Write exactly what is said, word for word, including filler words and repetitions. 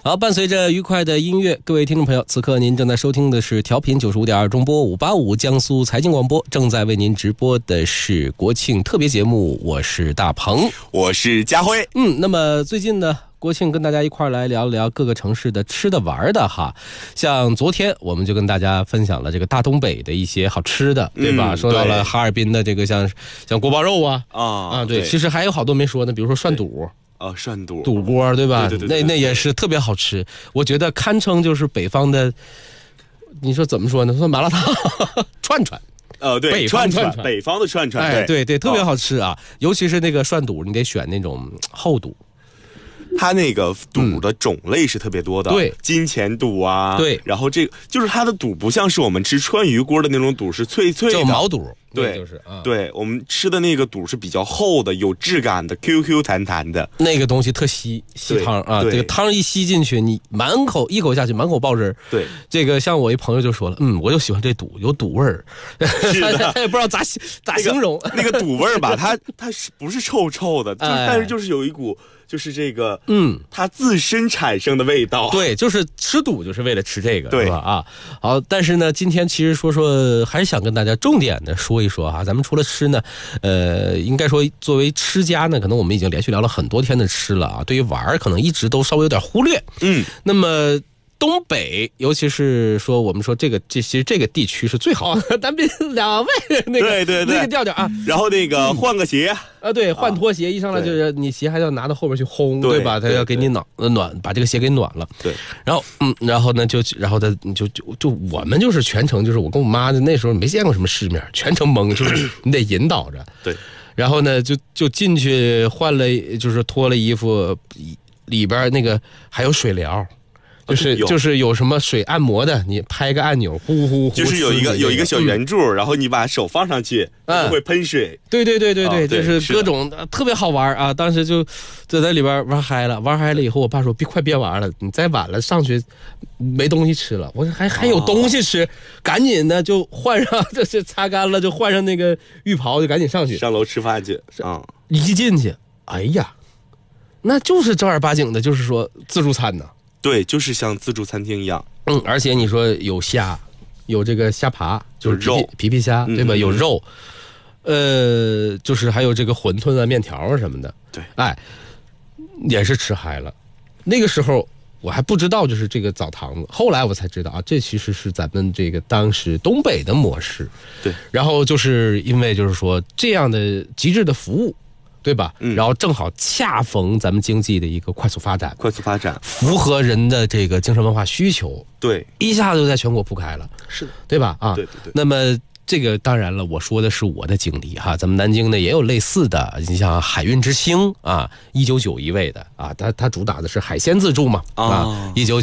好，伴随着愉快的音乐，各位听众朋友，此刻您正在收听的是调频九十五点二中波五八五江苏财经广播，正在为您直播的是国庆特别节目，我是大鹏， 我是家辉。 嗯，那么最近呢，国庆跟大家一块来聊聊各个城市的吃的玩的哈。像昨天我们就跟大家分享了这个大东北的一些好吃的，对吧？ 嗯、 说到了哈尔滨的这个像像锅包肉啊啊啊，对， 对， 其实还有好多没说呢，比如说涮肚。 啊，涮肚肚锅对吧？ 对对对对对那那也是特别好吃，我觉得堪称就是北方的，你说怎么说呢？说麻辣烫串串。 呃，对， 北串串串北方的串串， 哎，对对，特别好。 好吃啊！尤其是那个涮肚，你得选那种厚肚。 它那个肚的种类是特别多的， 嗯、对， 金钱肚啊， 对， 然后这个就是它的肚不像是我们吃川渝锅的那种肚是脆脆的， 叫毛肚， 对， 就是啊， 对我们吃的那个肚是比较厚的，有质感的 ，Q Q 弹弹的， 那个东西特吸吸汤啊，这个汤一吸进去，你满口一口下去，满口爆汁。 对， 这个像我一朋友就说了，嗯，我就喜欢这肚，有肚味儿， 是的， 他也不知道咋咋形容、 那个、那个肚味儿吧，它它是不是臭臭的，就是哎、 但是就是有一股。就是这个， 嗯， 它自身产生的味道， 对，就是吃肚就是为了吃这个， 对是吧？啊，好，但是呢，今天其实说说，还是想跟大家重点的说一说哈，咱们除了吃呢，呃，应该说作为吃家呢，可能我们已经连续聊了很多天的吃了啊，对于玩可能一直都稍微有点忽略， 嗯， 那么。东北，尤其是说我们说这个，这其实这个地区是最好的。咱别两位那个对对对那个调调啊， 然后那个换个鞋、 嗯、啊，对，换拖鞋，一上来就是你鞋还要拿到后边去烘，对, 对吧？他要给你暖暖，把这个鞋给暖了。 对， 然后嗯，然后呢就然后他就就就我们就是全程就是我跟我妈那时候没见过什么世面，全程懵，就是你得引导着。 对， 然后呢就就进去换了，就是脱了衣服，里边那个还有水疗。就是就是有什么水按摩的，你拍个按钮，呼呼呼， 就是有一个有一个小圆柱、嗯，然后你把手放上去， 嗯， 会喷水。 对对对对对， 哦、 就是各种特别好玩啊！当时就就在里边玩嗨了，玩嗨了以后，我爸说别快别玩了，你再晚了上去没东西吃了。我说还还有东西吃，哦、赶紧的就换上，这是擦干了就换上那个浴袍，就赶紧上去上楼吃饭去啊！ 一进去，哎呀，那就是正儿八经的，就是说自助餐呢。 对，就是像自助餐厅一样， 嗯，而且你说有虾，有这个虾爬，就是肉皮皮虾，对吧？ 嗯、 有肉，呃，就是还有这个馄饨啊、面条啊什么的， 对， 哎，也是吃嗨了。那个时候我还不知道，就是这个澡堂子，后来我才知道啊，这其实是咱们这个当时东北的模式， 对。 然后就是因为就是说这样的极致的服务。对吧、嗯？然后正好恰逢咱们经济的一个快速发展， 快速发展， 符合人的这个精神文化需求， 对， 一下子就在全国铺开了， 是的， 对吧？啊， 对对对。 那么这个当然了，我说的是我的经历哈，咱们南京呢也有类似的，你像海运之星啊，一九九一位的啊，它它主打的是海鲜自助嘛啊，一九